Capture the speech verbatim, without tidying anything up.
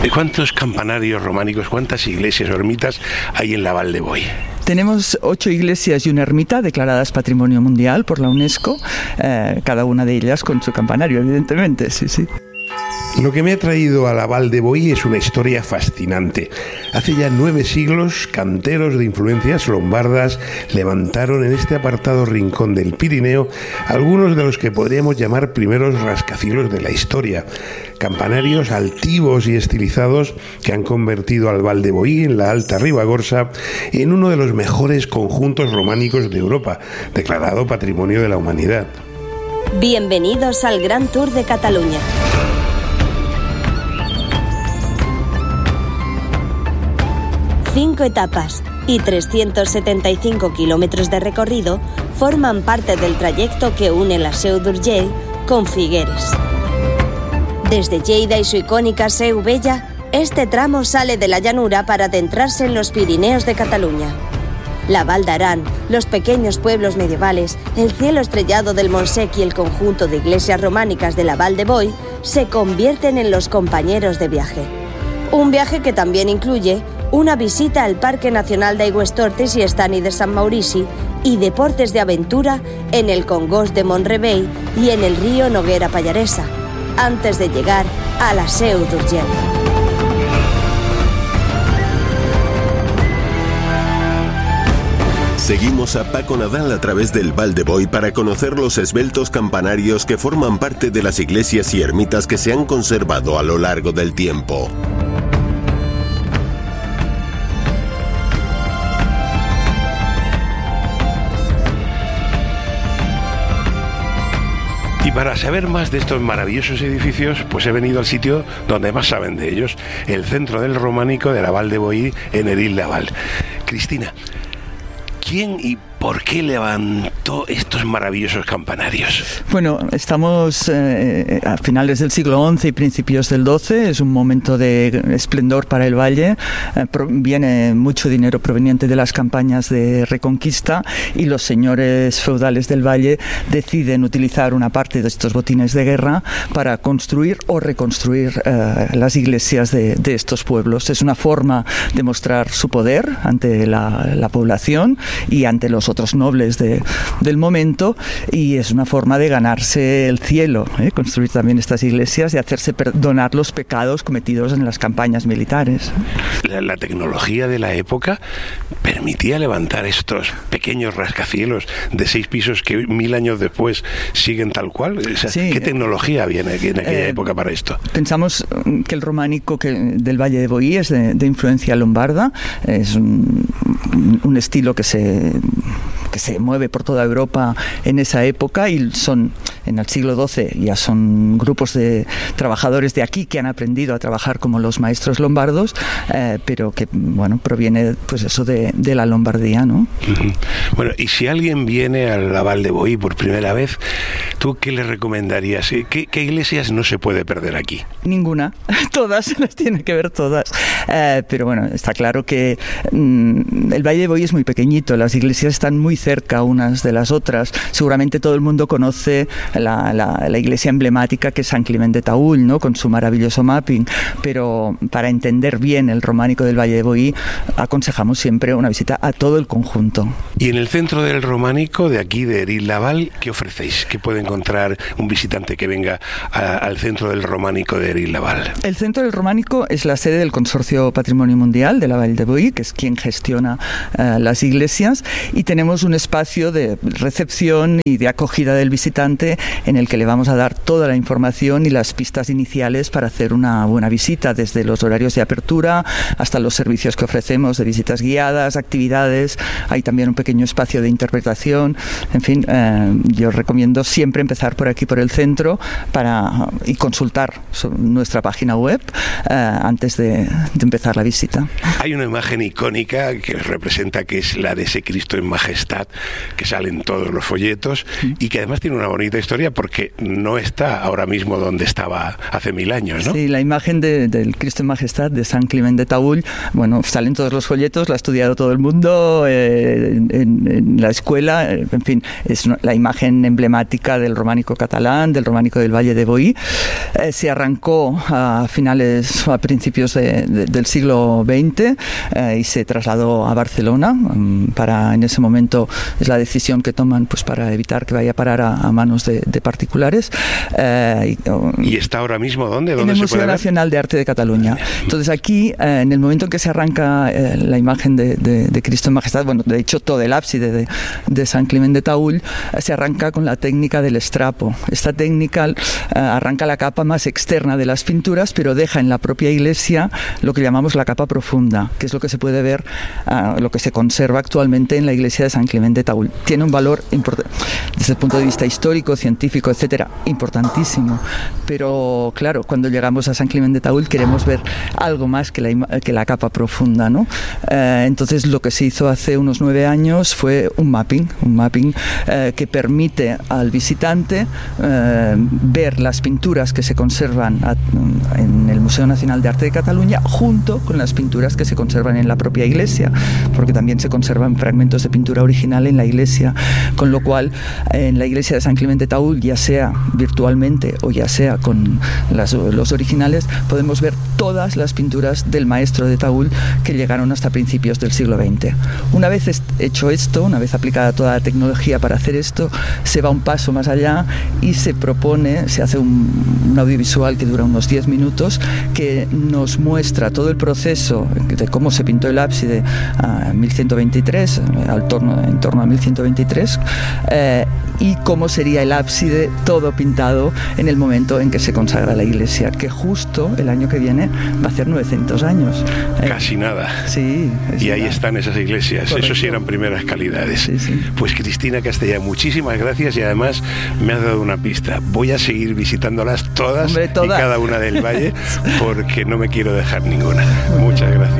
¿Cuántos campanarios románicos, cuántas iglesias o ermitas hay en la Val de Boí? Tenemos ocho iglesias y una ermita declaradas Patrimonio Mundial por la UNESCO, eh, cada una de ellas con su campanario, evidentemente, sí, sí. Lo que me ha traído a la Val de Boí es una historia fascinante. Hace ya nueve siglos, canteros de influencias lombardas levantaron en este apartado rincón del Pirineo algunos de los que podríamos llamar primeros rascacielos de la historia. Campanarios altivos y estilizados que han convertido al Val de Boí, en la Alta Ribagorza, en uno de los mejores conjuntos románicos de Europa, declarado Patrimonio de la Humanidad. Bienvenidos al Gran Tour de Cataluña. Cinco etapas y trescientos setenta y cinco kilómetros de recorrido forman parte del trayecto que une la Seu d'Urgell con Figueres. Desde Lleida y su icónica Seu Vella, este tramo sale de la llanura para adentrarse en los Pirineos de Cataluña. La Val d'Aran, los pequeños pueblos medievales, el cielo estrellado del Montsec y el conjunto de iglesias románicas de la Val de Boí se convierten en los compañeros de viaje. Un viaje que también incluye una visita al Parque Nacional d'Aigüestortes y Estany de Sant Maurici y deportes de aventura en el Congost de Mont-rebei y en el río Noguera Pallaresa, antes de llegar a la Seu d'Urgell. Seguimos a Paco Nadal a través del Val de Boí para conocer los esbeltos campanarios que forman parte de las iglesias y ermitas que se han conservado a lo largo del tiempo. Y para saber más de estos maravillosos edificios, pues he venido al sitio donde más saben de ellos, el Centro del Románico de la Val de Boí, en Eril-la-Val. Cristina, ¿quién y por qué levantó estos maravillosos campanarios? Bueno, estamos eh, a finales del siglo once y principios del doce, es un momento de esplendor para el valle, eh, viene mucho dinero proveniente de las campañas de reconquista y los señores feudales del valle deciden utilizar una parte de estos botines de guerra para construir o reconstruir eh, las iglesias de, de estos pueblos. Es una forma de mostrar su poder ante la, la población y ante los otros nobles de, del momento, y es una forma de ganarse el cielo, ¿eh? Construir también estas iglesias y hacerse perdonar los pecados cometidos en las campañas militares. La, la tecnología de la época permitía levantar estos pequeños rascacielos de seis pisos que mil años después siguen tal cual. O sea, sí. ¿Qué tecnología había en, en aquella eh, época para esto? Pensamos que el románico que, del Valle de Boí es de, de influencia lombarda, es un, un estilo que se que se mueve por toda Europa en esa época, y son en el siglo doce ya son grupos de trabajadores de aquí que han aprendido a trabajar como los maestros lombardos, eh, pero que bueno proviene pues eso de, de la Lombardía, ¿no? Uh-huh. Bueno, y si alguien viene a la Val de Boí por primera vez, ¿tú qué le recomendarías? ¿Qué, qué iglesias no se puede perder aquí? Ninguna, todas, las tiene que ver todas, eh, pero bueno, está claro que mm, el Valle de Boí es muy pequeñito, las iglesias están muy cerca unas de las otras. Seguramente todo el mundo conoce la, la, la iglesia emblemática que es San Climent de Taüll, ¿no? Con su maravilloso mapping, pero para entender bien el románico del Valle de Boí aconsejamos siempre una visita a todo el conjunto. Y en el Centro del Románico de aquí de Eril-la-Val, ¿qué ofrecéis? ¿Qué puede encontrar un visitante que venga a, al Centro del Románico de Eril-la-Val? El Centro del Románico es la sede del Consorcio Patrimonio Mundial de la Val de Boí, que es quien gestiona uh, las iglesias, y tenemos un espacio de recepción y de acogida del visitante en el que le vamos a dar toda la información y las pistas iniciales para hacer una buena visita, desde los horarios de apertura hasta los servicios que ofrecemos de visitas guiadas, actividades. Hay también un pequeño espacio de interpretación. En fin, eh, yo recomiendo siempre empezar por aquí, por el centro, para y consultar nuestra página web eh, antes de, de empezar la visita. Hay una imagen icónica que representa que es la de ese Cristo en majestad Majestad, que sale en todos los folletos y que además tiene una bonita historia porque no está ahora mismo donde estaba hace mil años, ¿no? Sí, la imagen de, del Cristo en Majestad de San Climent de Taúl, bueno, sale en todos los folletos, la ha estudiado todo el mundo, eh, en, en la escuela, en fin, es la imagen emblemática del románico catalán, del románico del Valle de Boí. Eh, se arrancó a finales, a principios de, de, del siglo veinte eh, y se trasladó a Barcelona um, para, en ese momento, es la decisión que toman pues para evitar que vaya a parar a, a manos de, de particulares. Eh, y, um, ¿Y está ahora mismo dónde? ¿Dónde en el se Museo puede Nacional ver? de Arte de Cataluña. Entonces aquí, eh, en el momento en que se arranca eh, la imagen de, de, de Cristo en Majestad, bueno, de hecho todo el ábside de, de San Climent de Taúl, eh, se arranca con la técnica del estrapo. Esta técnica eh, arranca la capa más externa de las pinturas, pero deja en la propia iglesia lo que llamamos la capa profunda, que es lo que se puede ver, uh, lo que se conserva actualmente en la iglesia de San Climent de Taúl. Tiene un valor importante desde el punto de vista histórico, científico, etcétera, importantísimo. Pero claro, cuando llegamos a San Climent de Taúl queremos ver algo más que la, que la capa profunda, ¿no? Uh, entonces lo que se hizo hace unos nueve años fue un mapping, un mapping uh, que permite al visitante uh, ver las pinturas que se conservan a, en el Museo Nacional de Arte de Cataluña junto con las pinturas que se conservan en la propia iglesia, porque también se conservan fragmentos de pintura original en la iglesia, con lo cual en la iglesia de San Climent de Taúl, ya sea virtualmente o ya sea con las, los originales, podemos ver todas las pinturas del maestro de Taúl que llegaron hasta principios del siglo veinte. Una vez hecho esto, una vez aplicada toda la tecnología para hacer esto, se va un paso más allá y se propone, se hace un, un audiovisual que dura unos diez minutos que nos muestra todo el proceso de cómo se pintó el ábside a mil ciento veintitrés, al torno, en torno a mil ciento veintitrés, eh, y cómo sería el ábside todo pintado en el momento en que se consagra la iglesia, que justo el año que viene va a hacer novecientos años. Casi eh, nada. Sí. Y ahí están esas iglesias. Correcto. Eso sí eran primeras calidades. Sí, sí. Pues Cristina Castellà, muchísimas gracias y además me has dado una pista. Voy a seguir visitándolas todas, Hombre, todas. y cada una del valle porque no me quiero dejar ninguna. Muchas gracias.